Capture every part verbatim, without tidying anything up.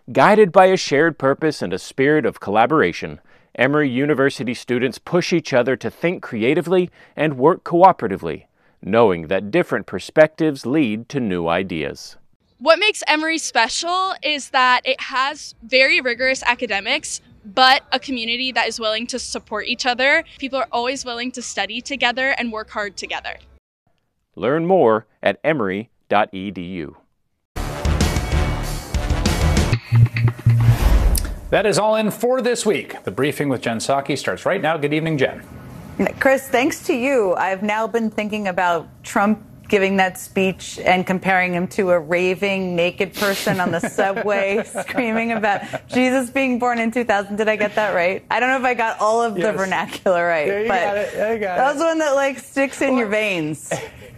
Guided by a shared purpose and a spirit of collaboration, Emory University students push each other to think creatively and work cooperatively, knowing that different perspectives lead to new ideas. What makes Emory special is that it has very rigorous academics, but a community that is willing to support each other. People are always willing to study together and work hard together. Learn more at emory dot e d u. That is all in for this week. The briefing with Jen Psaki starts right now. Good evening, Jen. Chris, thanks to you, I've now been thinking about Trump giving that speech and comparing him to a raving naked person on the subway screaming about Jesus being born in two thousand. Did I get that right? I don't know if I got all of yes. the vernacular right, yeah, you but got it. Yeah, you got that it. was one that like sticks in well, your veins.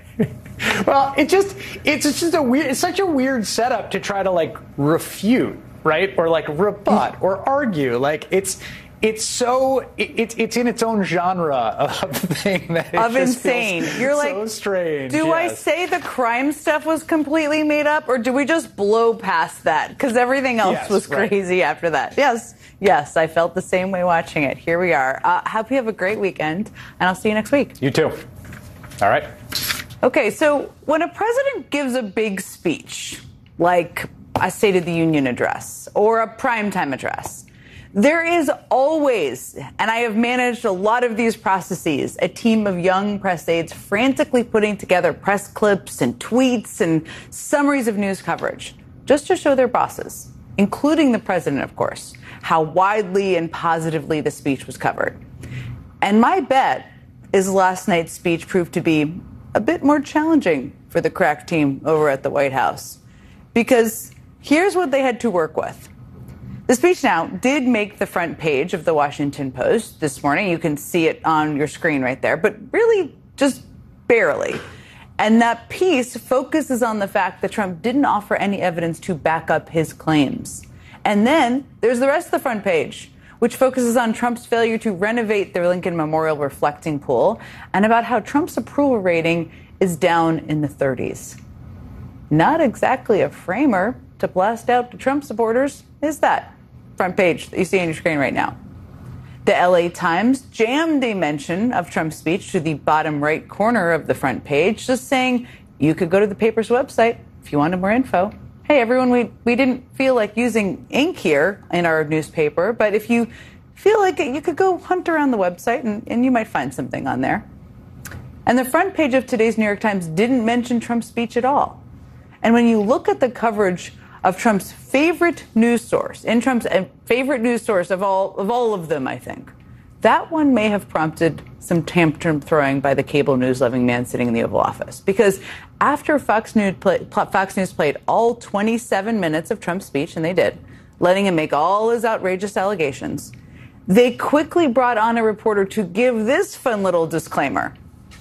Well, it just it's just a weird it's such a weird setup to try to like refute, right? Or like rebut or argue. Like it's It's so it, it's it's in its own genre of thing that it of just insane. Feels You're so like, strange. Do yes. I say the crime stuff was completely made up, or do we just blow past that because everything else yes, was crazy right. after that? Yes, yes, I felt the same way watching it. Here we are. Uh, hope you have a great weekend, and I'll see you next week. You too. All right. Okay, so when a president gives a big speech, like a State of the Union address or a primetime address, there is always, and I have managed a lot of these processes, a team of young press aides frantically putting together press clips and tweets and summaries of news coverage just to show their bosses, including the president, of course, how widely and positively the speech was covered. And my bet is last night's speech proved to be a bit more challenging for the crack team over at the White House, because here's what they had to work with. The speech now did make the front page of the Washington Post this morning. You can see it on your screen right there, but really just barely. And that piece focuses on the fact that Trump didn't offer any evidence to back up his claims. And then there's the rest of the front page, which focuses on Trump's failure to renovate the Lincoln Memorial reflecting pool and about how Trump's approval rating is down in the thirties. Not exactly a framer to blast out to Trump supporters, is that? Front page that you see on your screen right now. The L A Times jammed a mention of Trump's speech to the bottom right corner of the front page, just saying you could go to the paper's website if you wanted more info. Hey, everyone, we, we didn't feel like using ink here in our newspaper, but if you feel like it, you could go hunt around the website and, and you might find something on there. And the front page of today's New York Times didn't mention Trump's speech at all. And when you look at the coverage of Trump's favorite news source, in Trump's favorite news source of all of all of them, I think, that one may have prompted some tantrum throwing by the cable news-loving man sitting in the Oval Office. Because after Fox News, play, Fox News played all twenty-seven minutes of Trump's speech, and they did, letting him make all his outrageous allegations, they quickly brought on a reporter to give this fun little disclaimer.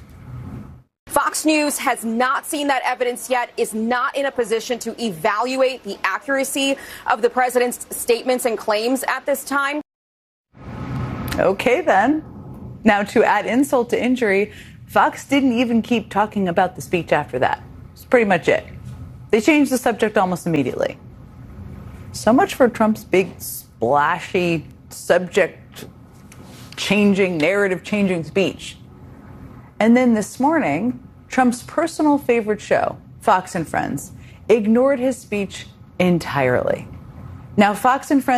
Fox News has not seen that evidence yet, is not in a position to evaluate the accuracy of the president's statements and claims at this time. Okay, then. Now, to add insult to injury, Fox didn't even keep talking about the speech after that. That's pretty much it. They changed the subject almost immediately. So much for Trump's big, splashy, subject-changing, narrative-changing speech. And then this morning, Trump's personal favorite show, Fox and Friends, ignored his speech entirely. Now, Fox and Friends